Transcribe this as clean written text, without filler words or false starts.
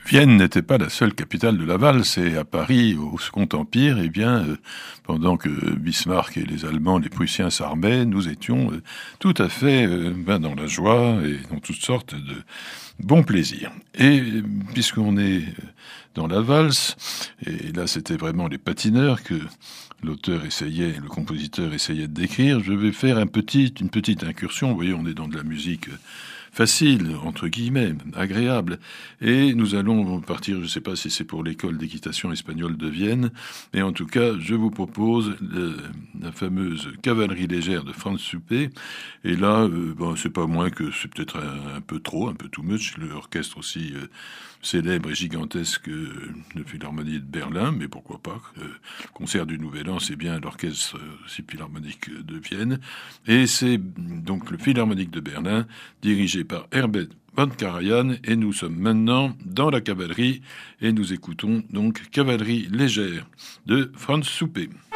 Vienne n'était pas la seule capitale de la valse, et à Paris, au Second Empire, pendant que Bismarck et les Allemands, les Prussiens s'armaient, nous étions tout à fait dans la joie et dans toutes sortes de bons plaisirs. Et puisqu'on est dans la valse, et là c'était vraiment les patineurs que le compositeur essayait de décrire, je vais faire une petite incursion. Vous voyez, on est dans de la musique facile, entre guillemets, agréable. Et nous allons partir, je ne sais pas si c'est pour l'école d'équitation espagnole de Vienne, mais en tout cas, je vous propose la fameuse cavalerie légère de Franz Suppé. Et là, c'est pas moins que c'est peut-être un peu trop, un peu too much, l'orchestre aussi célèbre et gigantesque de Philharmonie de Berlin, mais pourquoi pas. Le concert du Nouvel An, c'est bien l'orchestre philharmonique de Vienne. Et c'est donc le Philharmonique de Berlin, dirigé par Herbert von Karajan, et nous sommes maintenant dans la cavalerie, et nous écoutons donc Cavalerie légère de Franz Suppé.